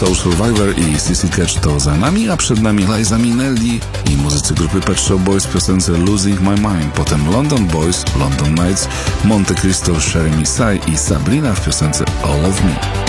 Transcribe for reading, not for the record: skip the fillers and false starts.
Soul Survivor i CC Catch to za nami, a przed nami Liza Minnelli i muzycy grupy Pet Shop Boys w piosence Losing My Mind, potem London Boys, London Nights, Monte Cristo, Jeremy Sai i Sabrina w piosence All of Me.